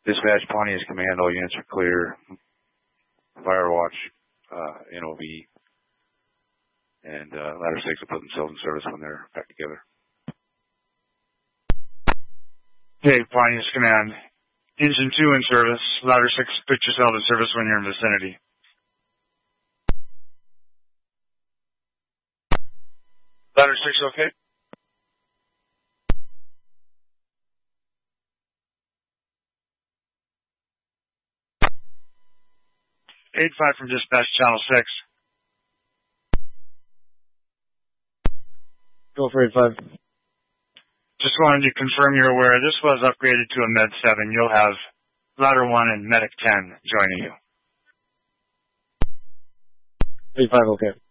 Dispatch Pontius Command, all units are clear. Firewatch, NOV, and Ladder 6 will put themselves in service when they're back together. Okay, Pontius Command. Engine 2 in service. Ladder 6, put yourself in service when you're in vicinity. Ladder 6, okay? Eight 5 from dispatch, channel 6. Go for 8-5. Just wanted to confirm you're aware this was upgraded to a Med 7. You'll have Ladder 1 and Medic 10 joining you. 8-5, okay.